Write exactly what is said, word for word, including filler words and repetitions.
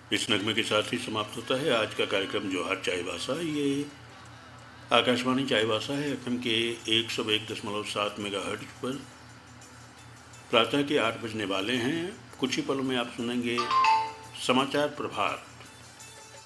इस नगमे के साथ ही समाप्त होता है आज का कार्यक्रम जोहार चाईबासा। ये आकाशवाणी चाईबासा है एफएम के एक सौ एक दशमलव सात मेगाहर्ट्ज पर प्रातः के आठ बजने वाले हैं। कुछ ही पलों में आप सुनेंगे समाचार प्रभात।